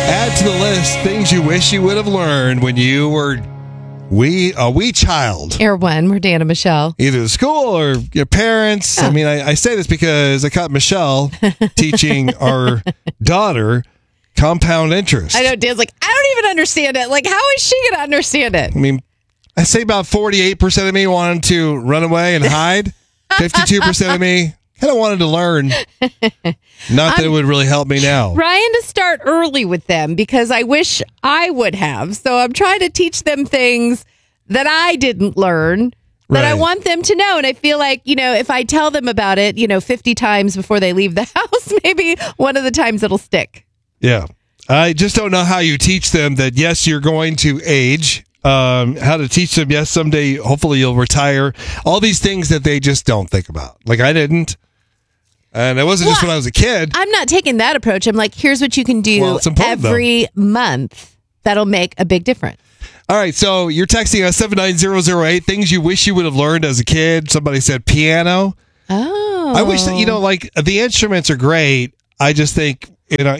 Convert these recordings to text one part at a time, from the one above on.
Add to the list things you wish you would have learned when you were a wee child. Air One, we're Dan and Michelle. Either the school or your parents. Oh. I mean, I say this because I caught Michelle teaching our daughter compound interest. I know, Dan's like, I don't even understand it. Like, how is she going to understand it? I mean, I say about 48% of me wanted to run away and hide. 52% of me kind of wanted to learn. Not that it would really help me now. Trying to start early with them because I wish I would have. So I'm trying to teach them things that I didn't learn that I want them to know. And I feel like, if I tell them about it, 50 times before they leave the house, maybe one of the times it'll stick. Yeah. I just don't know how you teach them that, yes, you're going to age. How to teach them, yes, someday, hopefully you'll retire. All these things that they just don't think about. Like I didn't. And it wasn't just when I was a kid. I'm not taking that approach. I'm like, here's what you can do every month. That'll make a big difference. All right. So you're texting us 79008, things you wish you would have learned as a kid. Somebody said piano. Oh. I wish that, like the instruments are great. I just think,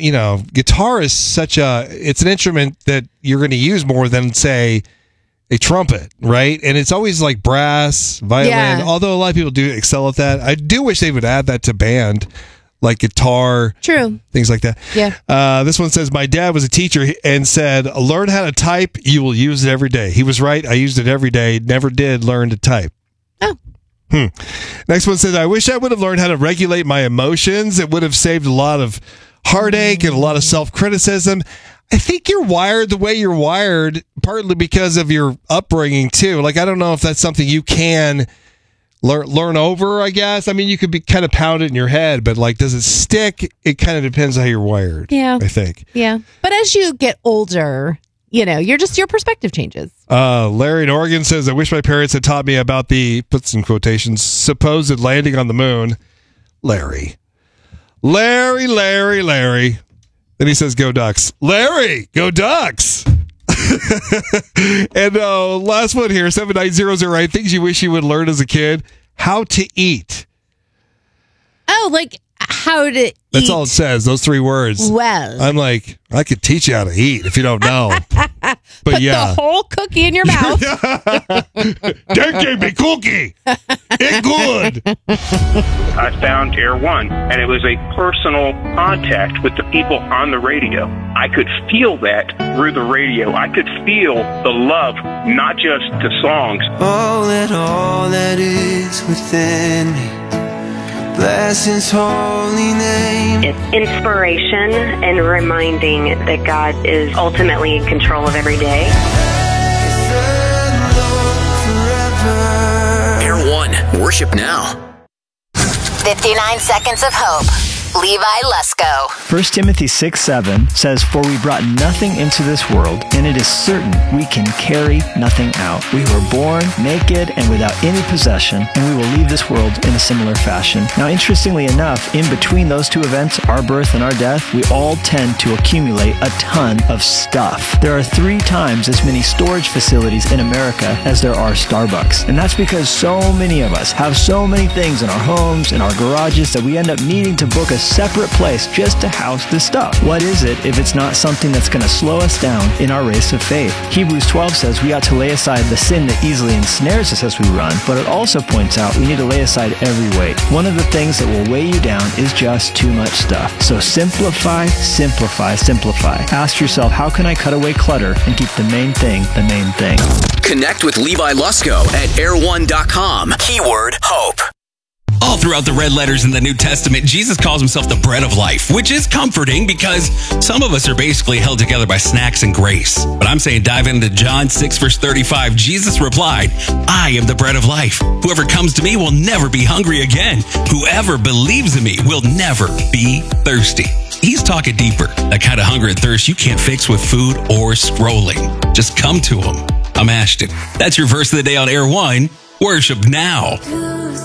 guitar is it's an instrument that you're going to use more than, say, a trumpet, right? And it's always like brass, violin, although a lot of people do excel at that. I do wish they would add that to band, like guitar. True. Things like that. Yeah. This one says, my dad was a teacher and said, learn how to type, you will use it every day. He was right. I used it every day. Never did learn to type. Oh. Next one says, I wish I would have learned how to regulate my emotions. It would have saved a lot of heartache and a lot of self-criticism. I think you're wired the way you're wired, partly because of your upbringing, too. Like, I don't know if that's something you can learn over, I guess. I mean, you could be kind of pounded in your head, but, like, does it stick? It kind of depends on how you're wired, I think. Yeah. But as you get older, your perspective changes. Larry in Oregon says, I wish my parents had taught me about the, puts in quotations, supposed landing on the moon. Larry. Then he says, go Ducks. Larry, go Ducks. And last one here, 79008, things you wish you would learn as a kid. How to eat. Oh, like how to eat. That's all it says, those 3 words. Well. I'm like, I could teach you how to eat if you don't know. But put the whole cookie in your mouth. That gave me cookie. It good. I found Air One, and it was a personal contact with the people on the radio. I could feel that through the radio. I could feel the love, not just the songs. Oh, let all that is within me bless His holy name. It's inspiration and reminding that God is ultimately in control of every day. Air One, worship now. 59 Seconds of Hope. Levi Lusko. 1 Timothy 6:7 says, For we brought nothing into this world, and it is certain we can carry nothing out. We were born naked and without any possession, and we will leave this world in a similar fashion. Now, interestingly enough, in between those two events, our birth and our death, we all tend to accumulate a ton of stuff. There are 3 times as many storage facilities in America as there are Starbucks. And that's because so many of us have so many things in our homes, in our garages, that we end up needing to book a separate place just to house this stuff. What is it if it's not something that's going to slow us down in our race of faith? Hebrews 12 says we ought to lay aside the sin that easily ensnares us as we run, but it also points out we need to lay aside every weight. One of the things that will weigh you down is just too much stuff. So simplify, simplify, simplify. Ask yourself, how can I cut away clutter and keep the main thing the main thing? Connect with Levi Lusko at air1.com. Keyword hope. All throughout the red letters in the New Testament, Jesus calls himself the bread of life, which is comforting because some of us are basically held together by snacks and grace. But I'm saying dive into John 6, verse 35. Jesus replied, I am the bread of life. Whoever comes to me will never be hungry again. Whoever believes in me will never be thirsty. He's talking deeper. That kind of hunger and thirst you can't fix with food or scrolling. Just come to him. I'm Ashton. That's your verse of the day on Air One. Worship now.